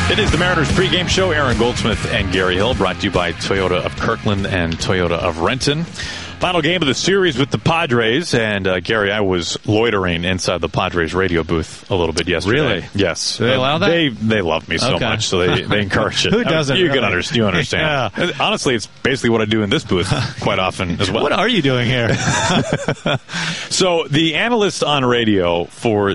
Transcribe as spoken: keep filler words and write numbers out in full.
It is the Mariners pregame show. Aaron Goldsmith and Gary Hill, brought to you by Toyota of Kirkland and Toyota of Renton. Final game of the series with the Padres, and uh, Gary, I was loitering inside the Padres radio booth a little bit yesterday. Really? Yes. Do they allow that? They they love me so Okay. much, so they, they encourage it. Who doesn't? You really? can understand. You understand. Yeah. Honestly, it's basically what I do in this booth quite often as well. What are you doing here? So the analyst on radio for